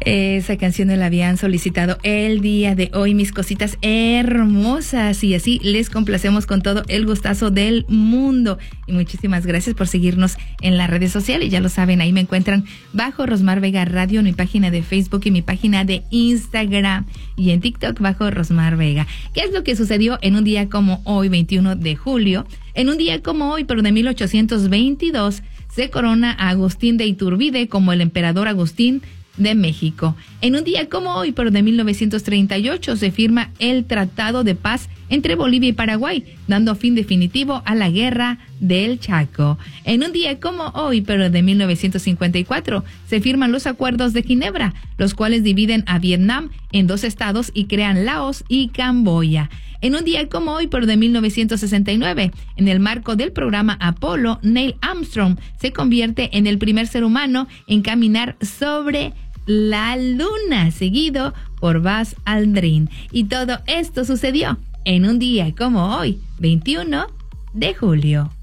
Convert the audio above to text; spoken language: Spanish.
Esa canción la habían solicitado el día de hoy, mis cositas hermosas, y así les complacemos con todo el gustazo del mundo. Y muchísimas gracias por seguirnos en las redes sociales. Ya lo saben, ahí me encuentran bajo Rosmar Vega Radio, en mi página de Facebook y mi página de Instagram, y en TikTok bajo Rosmar Vega. ¿Qué es lo que sucedió en un día como hoy, 21 de julio? En un día como hoy, pero de 1822, se corona a Agustín de Iturbide como el emperador Agustín de México. En un día como hoy, pero de 1938, se firma el Tratado de Paz entre Bolivia y Paraguay, dando fin definitivo a la Guerra del Chaco. En un día como hoy, pero de 1954, se firman los Acuerdos de Ginebra, los cuales dividen a Vietnam en 2 estados y crean Laos y Camboya. En un día como hoy, pero de 1969, en el marco del programa Apolo, Neil Armstrong se convierte en el primer ser humano en caminar sobre la luna, seguido por Buzz Aldrin. Y todo esto sucedió en un día como hoy, 21 de julio.